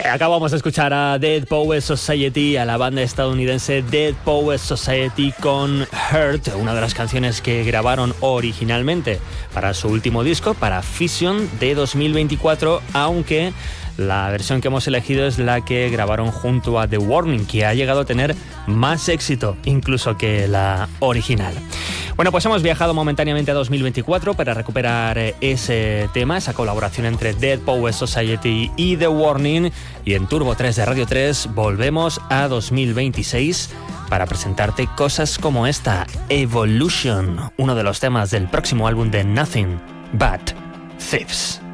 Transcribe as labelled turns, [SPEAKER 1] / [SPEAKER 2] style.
[SPEAKER 1] Acabamos de escuchar a Dead Poets Society, a la banda estadounidense Dead Poets Society con Hurt, una de las canciones que grabaron originalmente para su último disco, para Fission de 2024, aunque la versión que hemos elegido es la que grabaron junto a The Warning, que ha llegado a tener más éxito incluso que la original. Bueno, pues hemos viajado momentáneamente a 2024 para recuperar ese tema, esa colaboración entre Dead Poets Society y The Warning, y en Turbo 3 de Radio 3 volvemos a 2026 para presentarte cosas como esta, Evolution, uno de los temas del próximo álbum de Nothing But Thieves.